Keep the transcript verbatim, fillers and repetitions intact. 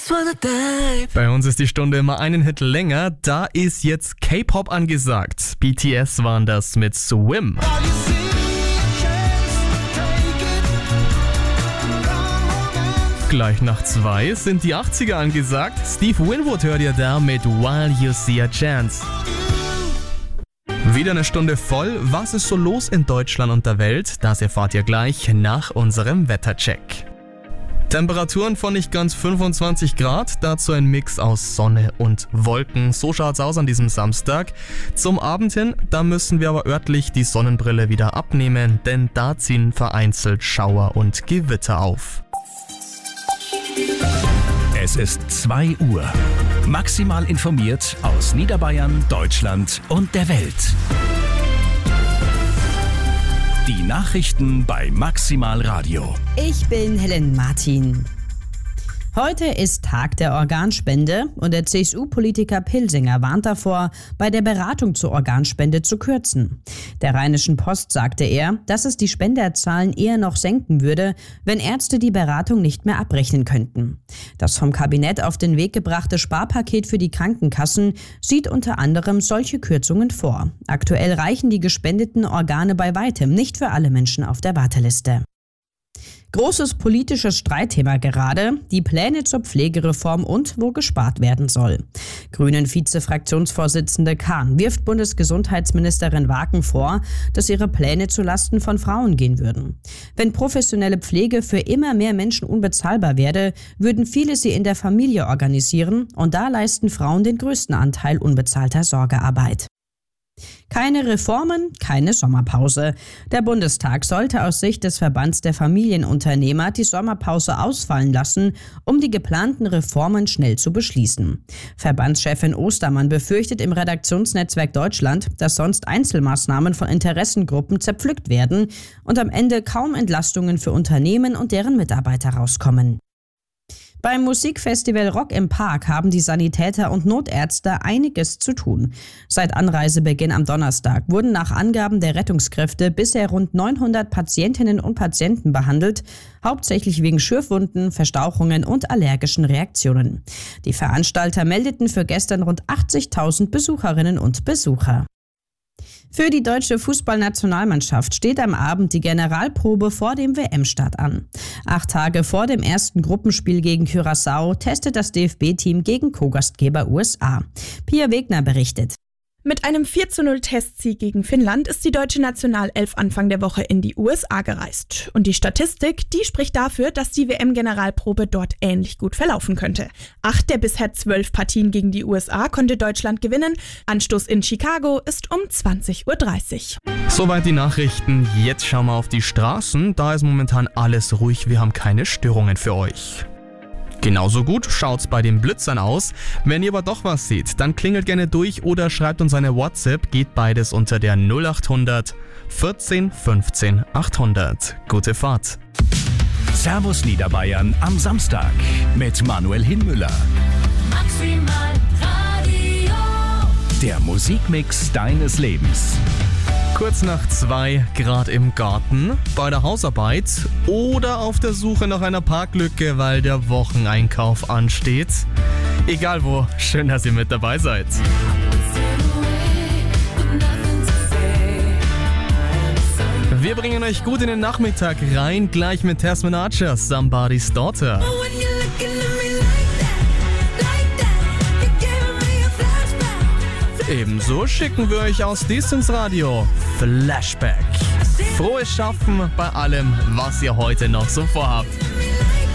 Bei uns ist die Stunde immer einen Hit länger. Da ist jetzt K-Pop angesagt. B T S waren das mit Swim. Gleich nach zwei sind die achtziger angesagt. Steve Winwood hört ihr da mit While You See a Chance. Wieder eine Stunde voll. Was ist so los in Deutschland und der Welt? Das erfahrt ihr gleich nach unserem Wettercheck. Temperaturen von nicht ganz fünfundzwanzig Grad, dazu ein Mix aus Sonne und Wolken. So schaut's aus an diesem Samstag. Zum Abend hin, da müssen wir aber örtlich die Sonnenbrille wieder abnehmen, denn da ziehen vereinzelt Schauer und Gewitter auf. Es ist zwei Uhr. Maximal informiert aus Niederbayern, Deutschland und der Welt. Die Nachrichten bei Maximal Radio. Ich bin Helen Martin. Heute ist Tag der Organspende und der C S U-Politiker Pilsinger warnt davor, bei der Beratung zur Organspende zu kürzen. Der Rheinischen Post sagte er, dass es die Spenderzahlen eher noch senken würde, wenn Ärzte die Beratung nicht mehr abrechnen könnten. Das vom Kabinett auf den Weg gebrachte Sparpaket für die Krankenkassen sieht unter anderem solche Kürzungen vor. Aktuell reichen die gespendeten Organe bei weitem nicht für alle Menschen auf der Warteliste. Großes politisches Streitthema gerade, die Pläne zur Pflegereform und wo gespart werden soll. Grünen-Vize-Fraktionsvorsitzende Kahn wirft Bundesgesundheitsministerin Waken vor, dass ihre Pläne zulasten von Frauen gehen würden. Wenn professionelle Pflege für immer mehr Menschen unbezahlbar werde, würden viele sie in der Familie organisieren und da leisten Frauen den größten Anteil unbezahlter Sorgearbeit. Keine Reformen, keine Sommerpause. Der Bundestag sollte aus Sicht des Verbands der Familienunternehmer die Sommerpause ausfallen lassen, um die geplanten Reformen schnell zu beschließen. Verbandschefin Ostermann befürchtet im Redaktionsnetzwerk Deutschland, dass sonst Einzelmaßnahmen von Interessengruppen zerpflückt werden und am Ende kaum Entlastungen für Unternehmen und deren Mitarbeiter rauskommen. Beim Musikfestival Rock im Park haben die Sanitäter und Notärzte einiges zu tun. Seit Anreisebeginn am Donnerstag wurden nach Angaben der Rettungskräfte bisher rund neunhundert Patientinnen und Patienten behandelt, hauptsächlich wegen Schürfwunden, Verstauchungen und allergischen Reaktionen. Die Veranstalter meldeten für gestern rund achtzigtausend Besucherinnen und Besucher. Für die deutsche Fußballnationalmannschaft steht am Abend die Generalprobe vor dem W M-Start an. Acht Tage vor dem ersten Gruppenspiel gegen Curaçao testet das D F B-Team gegen Co-Gastgeber U S A. Pia Wegner berichtet. Mit einem vier zu null Testsieg gegen Finnland ist die deutsche Nationalelf Anfang der Woche in die U S A gereist. Und die Statistik, die spricht dafür, dass die W M-Generalprobe dort ähnlich gut verlaufen könnte. Acht der bisher zwölf Partien gegen die U S A konnte Deutschland gewinnen. Anstoß in Chicago ist um zwanzig Uhr dreißig. Soweit die Nachrichten. Jetzt schauen wir auf die Straßen. Da ist momentan alles ruhig. Wir haben keine Störungen für euch. Genauso gut schaut's bei den Blitzern aus. Wenn ihr aber doch was seht, dann klingelt gerne durch oder schreibt uns eine WhatsApp. Geht beides unter der null acht hundert vierzehn fünfzehn achthundert. Gute Fahrt. Servus Niederbayern am Samstag mit Manuel Hinmüller. Maximal Radio. Der Musikmix deines Lebens. Kurz nach zwei Grad im Garten, bei der Hausarbeit oder auf der Suche nach einer Parklücke, weil der Wocheneinkauf ansteht. Egal wo, schön, dass ihr mit dabei seid. Wir bringen euch gut in den Nachmittag rein, gleich mit Tasman Archer, Somebody's Daughter. Ebenso schicken wir euch aus Distance Radio Flashback. Frohes Schaffen bei allem, was ihr heute noch so vorhabt.